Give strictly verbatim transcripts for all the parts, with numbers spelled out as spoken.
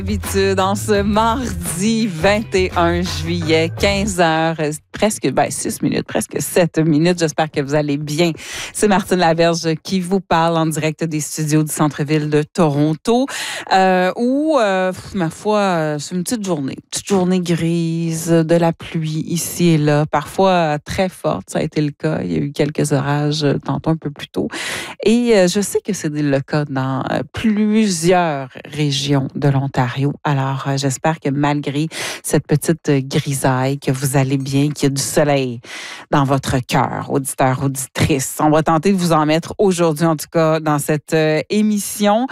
Habitude, en ce mardi vingt et un juillet, quinze heures, presque ben, six minutes, presque sept minutes. J'espère que vous allez bien. C'est Martine Laverge qui vous parle en direct des studios du centre-ville de Toronto, euh, où, euh, ma foi, c'est une petite journée. Une petite journée grise, de la pluie ici et là, parfois très forte. Ça a été le cas. Il y a eu quelques orages tantôt un peu plus tôt. Et euh, je sais que c'est le cas dans euh, plusieurs régions de l'Ontario. Alors, euh, j'espère que malgré cette petite euh, grisaille, que vous allez bien, qu'il y a du soleil dans votre cœur, auditeurs, auditrices. On va tenter de vous en mettre aujourd'hui, en tout cas, dans cette euh, émission.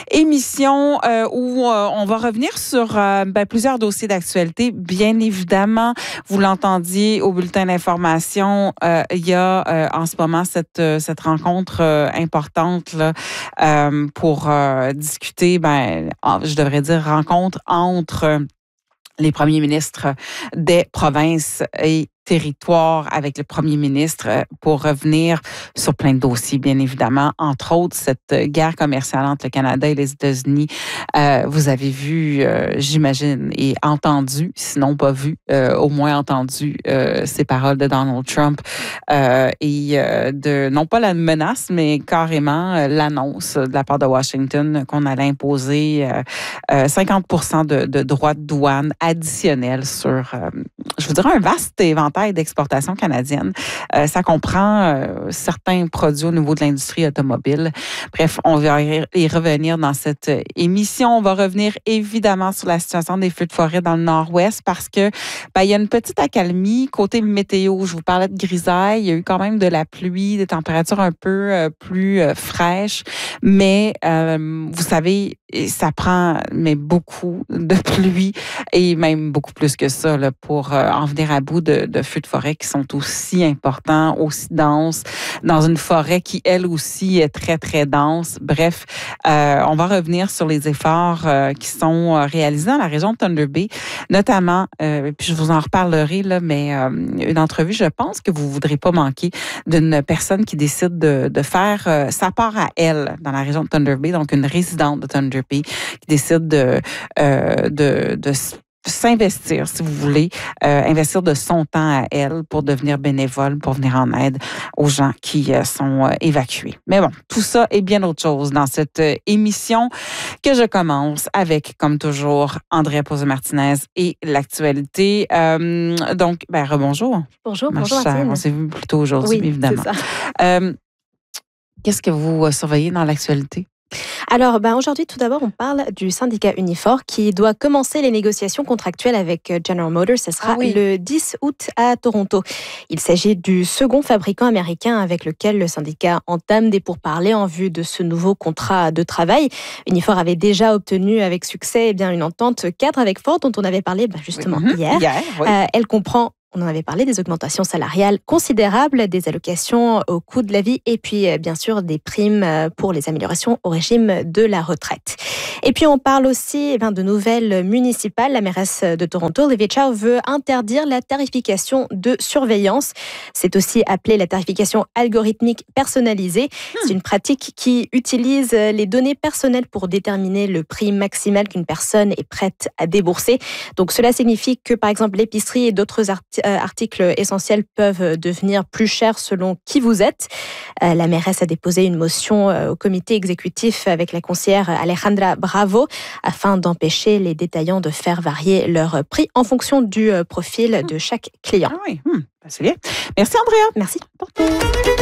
Émission euh, où euh, on va revenir sur euh, ben, plusieurs dossiers d'actualité. Bien évidemment, vous l'entendiez au bulletin d'information, euh, il y a euh, en ce moment cette, euh, cette rencontre euh, importante là, euh, pour euh, discuter, ben, je devrais dire rencontre entre les premiers ministres des provinces et territoire avec le premier ministre pour revenir sur plein de dossiers, bien évidemment. Entre autres, cette guerre commerciale entre le Canada et les États-Unis. Euh, vous avez vu, euh, j'imagine, et entendu, sinon pas vu, euh, au moins entendu euh, ces paroles de Donald Trump euh, et euh, de, non pas la menace, mais carrément euh, l'annonce de la part de Washington qu'on allait imposer euh, euh, cinquante pour cent de, de droits de douane additionnels sur, euh, je vous dirais, un vaste éventail d'exportation canadienne. Euh, ça comprend euh, certains produits au niveau de l'industrie automobile. Bref, on va y revenir dans cette émission. On va revenir évidemment sur la situation des feux de forêt dans le nord-ouest parce que ben, il y a une petite accalmie côté météo. Je vous parlais de grisaille. Il y a eu quand même de la pluie, des températures un peu euh, plus euh, fraîches. Mais euh, vous savez, ça prend mais beaucoup de pluie et même beaucoup plus que ça là, pour euh, en venir à bout de, de feux de forêt qui sont aussi importants, aussi denses, dans une forêt qui, elle aussi, est très, très dense. Bref, euh, on va revenir sur les efforts euh, qui sont réalisés dans la région de Thunder Bay, notamment, euh, puis je vous en reparlerai, là, mais euh, une entrevue, je pense que vous ne voudrez pas manquer d'une personne qui décide de, de faire euh, sa part à elle dans la région de Thunder Bay, donc une résidente de Thunder Bay qui décide de, euh, de, de s'investir, si vous voulez, euh, investir de son temps à elle pour devenir bénévole, pour venir en aide aux gens qui euh, sont euh, évacués. Mais bon, tout ça et bien autre chose dans cette euh, émission que je commence avec, comme toujours, Andrea Pozzo-Martinez et l'actualité. Euh, donc, ben, rebonjour. Bonjour, ma bonjour chère. Martine. On s'est vu plus tôt aujourd'hui, oui, évidemment. C'est ça. Euh, qu'est-ce que vous euh, surveillez dans l'actualité? Alors, ben aujourd'hui, tout d'abord, on parle du syndicat Unifor qui doit commencer les négociations contractuelles avec General Motors. Ce sera ah oui. le dix août à Toronto. Il s'agit du second fabricant américain avec lequel le syndicat entame des pourparlers en vue de ce nouveau contrat de travail. Unifor avait déjà obtenu avec succès eh bien, une entente cadre avec Ford dont on avait parlé ben, justement oui. hier. hier oui. euh, elle comprend On en avait parlé, des augmentations salariales considérables, des allocations au coût de la vie et puis bien sûr des primes pour les améliorations au régime de la retraite. Et puis on parle aussi eh bien, de nouvelles municipales. La mairesse de Toronto, Olivia Chow, veut interdire la tarification de surveillance. C'est aussi appelé la tarification algorithmique personnalisée. Hmm. C'est une pratique qui utilise les données personnelles pour déterminer le prix maximal qu'une personne est prête à débourser. Donc cela signifie que par exemple l'épicerie et d'autres articles articles essentiels peuvent devenir plus chers selon qui vous êtes. La mairesse a déposé une motion au comité exécutif avec la conseillère Alejandra Bravo afin d'empêcher les détaillants de faire varier leur prix en fonction du profil de chaque client. Ah oui, hum, c'est bien. Merci Andrea. Merci.